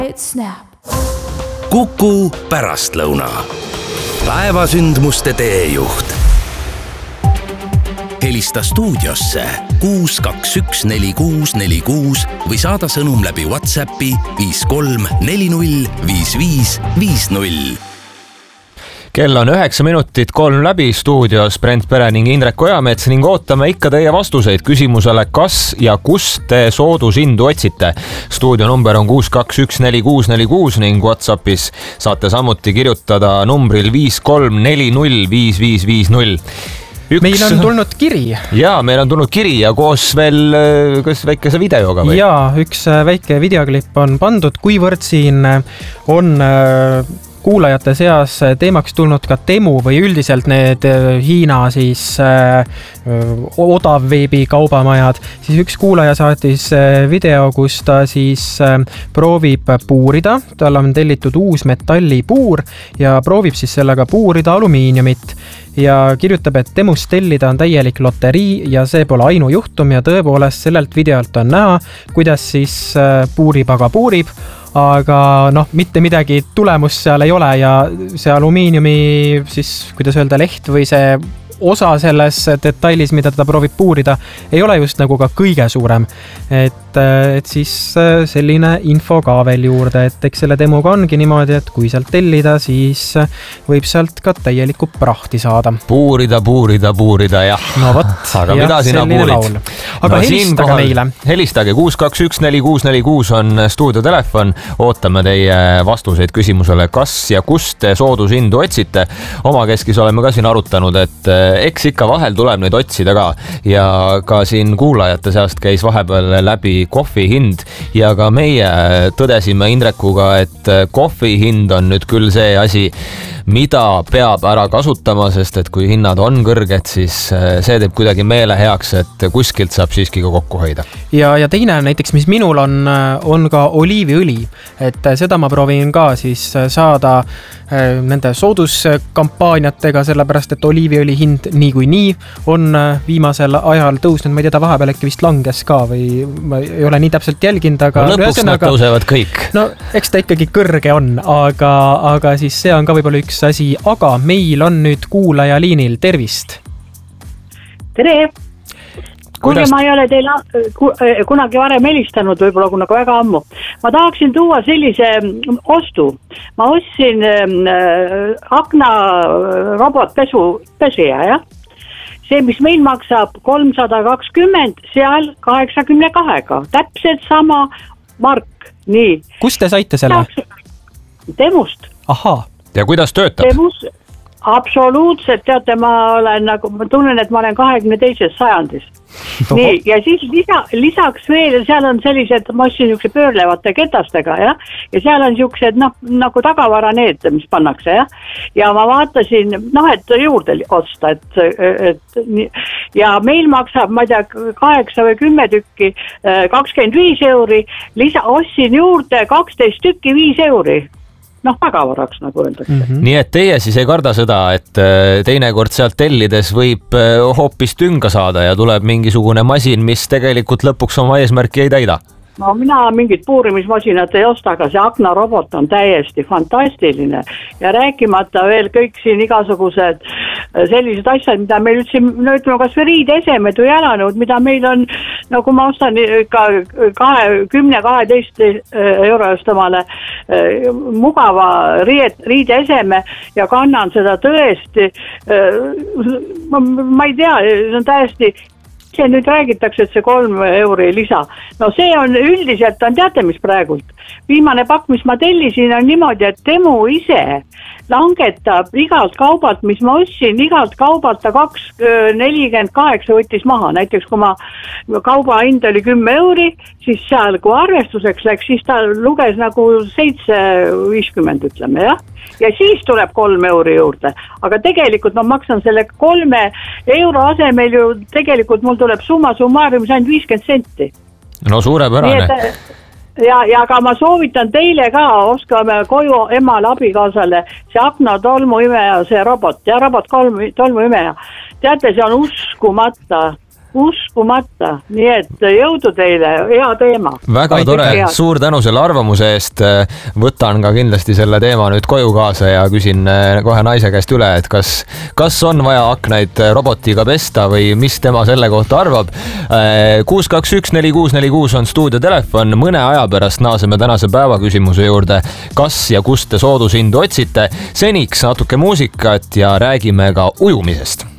Kuku pärastlõuna. Päevasündmuste teejuht. Helista stuudiosse 6214646 või saada sõnum läbi WhatsAppi 53405550. Kell on 9 minutit 3 läbi, stuudios Brent Pere ning Indrek Ojamets ning ootame ikka teie vastuseid küsimusele, kas ja kust te soodushindu otsite. Stuudio number on 6214646 ning WhatsAppis saate samuti kirjutada numbril 53405550. Meil on tulnud kiri. Jaa, meil on tulnud kiri ja koos veel kas väikese videoga või? Jaa, üks väike videoklipp on pandud, kuivõrd siin on kuulajate seas teemaks tulnud ka Temu või üldiselt need Hiina siis odavveebi kaubamajad, siis üks kuulaja saatis video, kus ta siis proovib puurida, tal on tellitud uus metallipuur ja proovib siis sellega puurida alumiiniumit ja kirjutab, et Temust tellida on täielik loterii ja see pole ainujuhtum ja tõepoolest sellelt videolt on näha, kuidas siis puurib, aga mitte midagi tulemust seal ei ole ja see alumiiniumi siis, kuidas öelda, leht või see osa selles detailis, mida ta proovib puurida, ei ole just nagu ka kõige suurem. Et siis selline info ka veel juurde, et eks selle Temuga ongi niimoodi, et kui sealt tellida, siis võib sealt ka täielikku prahti saada. Puurida, jah. No võt, aga mida sina puurid? Aga helistage meile. Helistage, 6214646 on stuudiotelefon. Ootame teie vastuseid küsimusele, kas ja kust te soodushindu otsite. Omakeskis oleme ka siin arutanud, et eks ikka vahel tuleb neid otsida ka ja ka siin kuulajate seast käis vahepeal läbi kohvi hind ja ka meie tõdesime Indrekuga, et kohvi hind on nüüd küll see asi, mida peab ära kasutama, sest et kui hinnad on kõrged, siis see teeb kuidagi meele heaks, et kuskilt saab siiski ka kokku hoida. Ja teine näiteks, mis minul on ka oliiviõli, et seda ma proovin ka siis saada nende sooduskampaaniatega, sellepärast et oliiviõli hind nii on viimasel ajal tõusnud, ma ei tea, ta vahepeal äkki vist langes ka või ma ei ole nii täpselt jälginud, aga lõpuks nad tõusevad kõik. No eks ta ikkagi kõrge on, aga siis see on ka võib-olla üks asi, aga meil on nüüd kuulaja liinil, tervist! Tere! Kuulge, ma ei ole teile kunagi varem helistanud, võib-olla kunagi väga ammu. Ma tahaksin tuua sellise ostu. Ma ostsin akna robotpesija, jah? See, mis meil maksab 320, seal 82. Täpselt sama mark. Nii. Kust te saite selle? Temust. Ahaa. Ja kuidas töötab? Temust. Absoluutselt, teate, ma tunnen, et ma olen 22. sajandis. Nii, ja siis lisaks veel, seal on sellised, ma ostsin niisuguse pöörlevate ketastega, ja seal on niisugused, nagu tagavara need, mis pannakse, ja ma vaatasin, et juurde osta, et ja meil maksab, ma ei tea, 8 või 10 tükki, 25 euri, ostsin juurde 12 tükki 5 euri. Tagavaraks, nagu öeldakse. Nii et teie siis ei karda seda, et teinekord sealt tellides võib hoopis tünga saada ja tuleb mingisugune masin, mis tegelikult lõpuks oma eesmärki ei täida? No mina mingit puurimismasinat ei osta, aga see aknarobot on täiesti fantastiline ja rääkimata veel kõik siin igasugused sellised asjad, mida meil ütleme kas või riideesemed või jalanõud, mida meil on, kui ma ostan ka 10-12 euro just omale mugava riideeseme ja kannan seda tõesti, ma ei tea, see on täiesti see nüüd räägitakse, et see 3 euri lisa. No see on üldiselt, teate mis praegult? Viimane pakk, mis ma tellisin, on niimoodi, et Temu ise langetab igalt kaubalt, mis ma ostsin, igalt kaubalt ta 2,48 võttis maha. Näiteks kui ma kauba hind oli 10 euri, siis seal kui arvestuseks läks, siis ta luges nagu 7,50 ütleme, jah? Ja siis tuleb 3 euri juurde. Aga tegelikult ma maksan selle 3 euro asemel ju tegelikult mul tuleb summa summaariumis ainult 50 senti. No suurepärane. Ja aga ma soovitan teile ka, oskame koju emale abikaasale see akna tolmuimeja, see robot, ja robot tolmuimeja. Teate, see on uskumata uskumata, nii et jõudu teile, hea teema. Väga tore, suur tänu selle arvamuse eest. Võtan ka kindlasti selle teema nüüd koju kaasa ja küsin kohe naise käest üle, et kas on vaja aknaid robotiga pesta või mis tema selle kohta arvab. 621-4646 on stuudiotelefon, mõne aja pärast naaseme tänase päeva küsimuse juurde. Kas ja kust te soodushindu otsite? Seniks natuke muusikat ja räägime ka ujumisest.